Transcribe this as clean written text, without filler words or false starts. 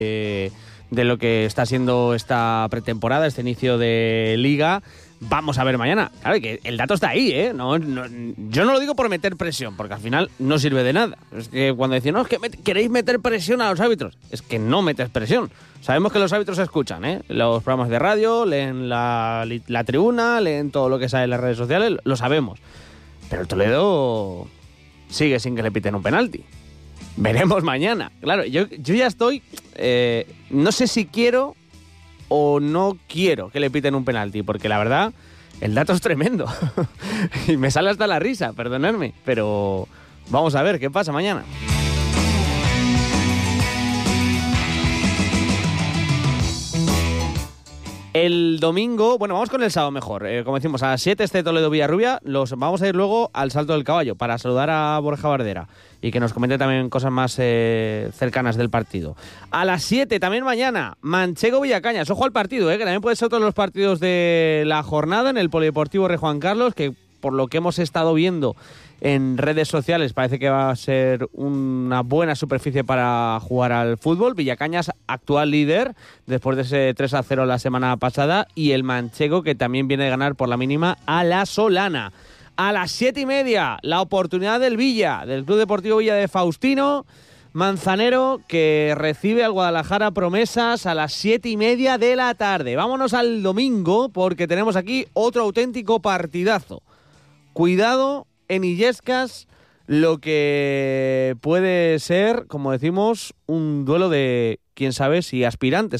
de lo que está siendo esta pretemporada, este inicio de Liga. Vamos a ver mañana. Claro, que el dato está ahí, ¿eh? Yo no lo digo por meter presión, porque al final no sirve de nada. Es que cuando decís, no, es que queréis meter presión a los árbitros, es que no metes presión. Sabemos que los árbitros escuchan, ¿eh? Los programas de radio, leen la tribuna, leen todo lo que sale en las redes sociales, lo sabemos. Pero el Toledo sigue sin que le piten un penalti. Veremos mañana. Claro, yo ya estoy... no sé si quiero o no quiero que le piten un penalti, porque la verdad, el dato es tremendo. Y me sale hasta la risa, perdonadme. Pero vamos a ver qué pasa mañana. El domingo, bueno, vamos con el sábado mejor. Como decimos, a las 7 este Toledo-Villarrubia. Vamos a ir luego al Salto del Caballo para saludar a Borja Bardera y que nos comente también cosas más cercanas del partido. A las 7 también mañana, Manchego-Villacañas. Ojo al partido, que también puede ser otro de los partidos de la jornada en el Polideportivo Rey Juan Carlos, que por lo que hemos estado viendo en redes sociales parece que va a ser una buena superficie para jugar al fútbol. Villacañas, actual líder, después de ese 3-0 la semana pasada, y el Manchego, que también viene de ganar por la mínima a la Solana. A las 7:30, la oportunidad del Villa, del Club Deportivo Villa de Faustino Manzanero, que recibe al Guadalajara Promesas a las 7:30 de la tarde. Vámonos al domingo, porque tenemos aquí otro auténtico partidazo. Cuidado en Illescas, lo que puede ser, como decimos, un duelo de, quién sabe, si aspirantes